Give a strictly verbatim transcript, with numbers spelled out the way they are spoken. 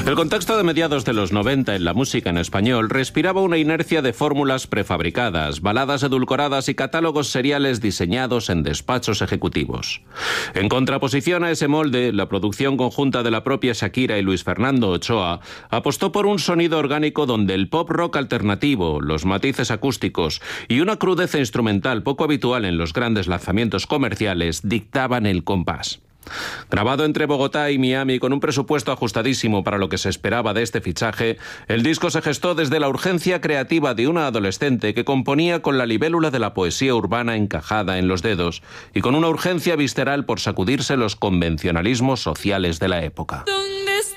El contexto de mediados de los noventa en la música en español respiraba una inercia de fórmulas prefabricadas, baladas edulcoradas y catálogos seriales diseñados en despachos ejecutivos. En contraposición a ese molde, la producción conjunta de la propia Shakira y Luis Fernando Ochoa apostó por un sonido orgánico donde el pop rock alternativo, los matices acústicos y una crudeza instrumental poco habitual en los grandes lanzamientos comerciales dictaban el compás. Grabado entre Bogotá y Miami con un presupuesto ajustadísimo para lo que se esperaba de este fichaje, el disco se gestó desde la urgencia creativa de una adolescente que componía con la libélula de la poesía urbana encajada en los dedos y con una urgencia visceral por sacudirse los convencionalismos sociales de la época.